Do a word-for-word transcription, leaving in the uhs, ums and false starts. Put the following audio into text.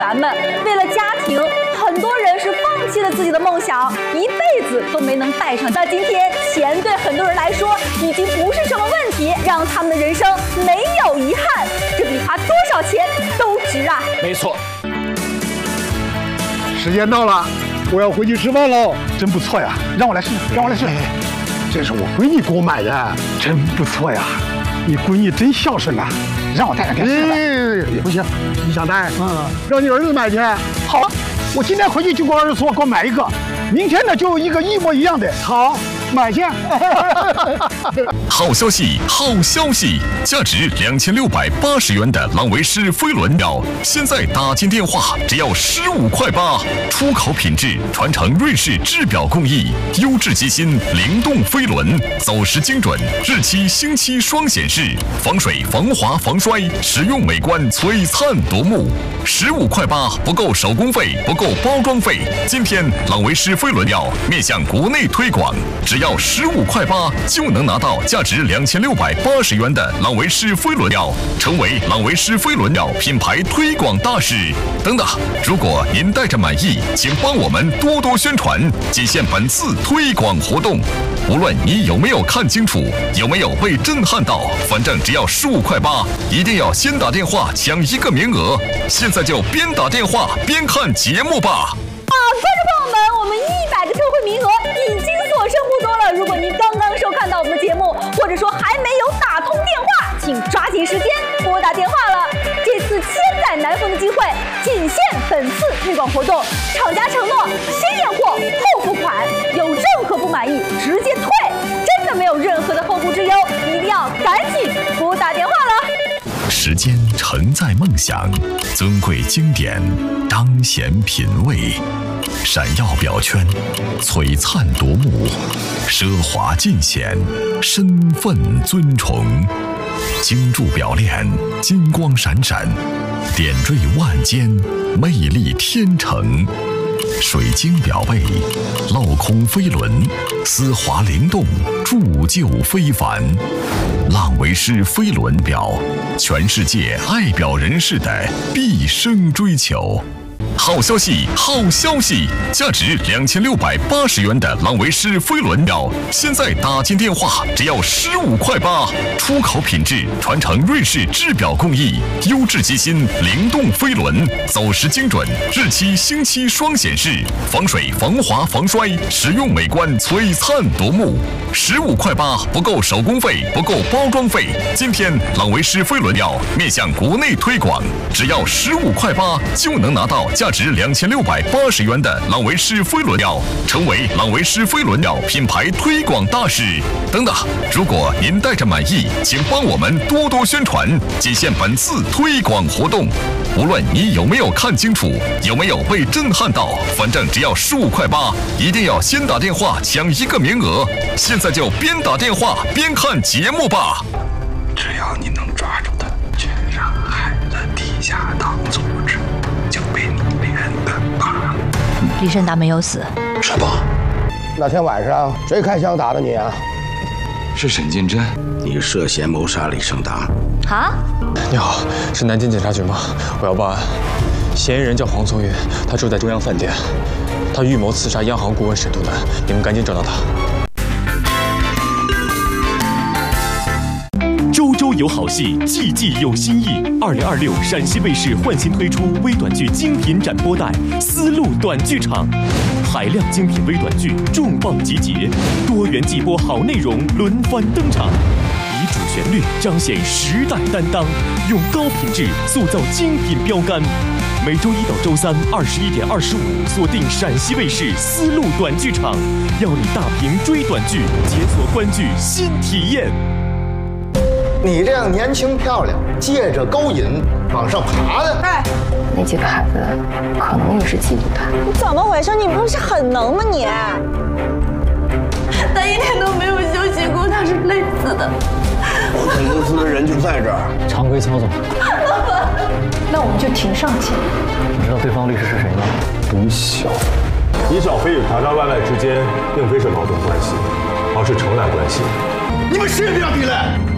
咱们为了家庭，很多人是放弃了自己的梦想，一辈子都没能带上。但今天，钱对很多人来说已经不是什么问题，让他们的人生没有遗憾，这比花多少钱都值啊！ 没错。 时间到了，我要回去吃饭喽。真不错呀，让我来试，让我来试。哎，这是我闺女给我买的，真不错呀。你闺女真孝顺呐，让我带着给她试试。不行，你想带？嗯，让你儿子买去。好，我今天回去就跟我儿子说，给我买一个。明天呢，就有一个一模一样的。好，买去。 好消息，好消息！价值两千六百八十元的朗维诗飞轮表，现在打进电话只要十五块八。出口品质，传承瑞士制表工艺，优质机芯，灵动飞轮，走时精准，日期星期双显示，防水、防滑、防摔，实用美观，璀璨夺目。十五块八不够手工费，不够包装费。今天朗维诗飞轮表面向国内推广，只要十五块八就能拿到价值两千六百八十元的朗维诗飞轮表，成为朗维诗飞轮表品牌推广大使。等等，如果您带着满意，请帮我们多多宣传，仅限本次推广活动。无论你有没有看清楚，有没有被震撼到，反正只要十五块八，一定要先打电话抢一个名额。现在就边打电话边看节目吧。 啊，观众朋友们，我们一百个特惠名额已经所剩不多了。如果您刚刚收看到我们的节目，或者说还没有打通电话，请抓紧时间拨打电话了。这次千载难逢的机会，仅限本次推广活动。厂家承诺先验货后付款，有任何不满意直接退，真的没有任何的后顾之忧，一定要赶紧拨打电话了。 时间承载梦想，尊贵经典，当贤品味，闪耀表圈，璀璨夺目，奢华尽显，身份尊崇。精铸表链，金光闪闪，点缀万间，魅力天成。水晶表背，镂空飞轮，丝滑灵动，铸就非凡。朗维诗飞轮表，全世界爱表人士的毕生追求。好消息，好消息！价值两千六百八十元的朗维诗飞轮表，现在打进电话只要十五块八。出口品质，传承瑞士制表工艺，优质机芯，灵动飞轮，走时精准，日期星期双显示，防水、防滑、防摔，实用美观，璀璨夺目。十五块八不够手工费，不够包装费。今天朗维诗飞轮表面向国内推广，只要十五块八就能拿到价值两千六百八十元的朗维诗飞轮表，成为朗维诗飞轮表品牌推广大使。等等，如果您带着满意，请帮我们多多宣传，仅限本次推广活动。无论你有没有看清楚，有没有被震撼到，反正只要十五块八，一定要先打电话抢一个名额。现在就边打电话边看节目吧。 只要你能抓住他，全上海的地下党组织就被你连根拔了。 李慎达没有死。 什么？ 那天晚上谁开枪打的你啊？ 是沈金珍，你涉嫌谋杀李胜达。 啊？ 你好，是南京警察局吗？我要报案。嫌疑人叫黄松玉，他住在中央饭店，他预谋刺杀央行顾问沈图南，你们赶紧找到他。 周周有好戏，季季有新意。二零二六陕西卫视焕新推出微短剧精品展播带《丝路短剧场》，海量精品微短剧重磅集结，多元季播好内容轮番登场，以主旋律彰显时代担当，用高品质塑造精品标杆。每周一到周三二十一点二十五，锁定陕西卫视丝路短剧场，要你大屏追短剧，解锁观剧新体验。 你这样年轻漂亮，借着勾引往上爬的， 哎，那几个孩子可能也是嫉妒他。 你怎么回事？你不是很能吗你？ 他一天都没有休息过，他是累死的。 我们公司的人就在这儿。 常规操作。 老板，那我们就庭上见。 你知道对方律师是谁吗？董晓。 李小飞与卡扎万万之间并非是矛盾关系，而是承揽关系。 你们谁也别让地雷！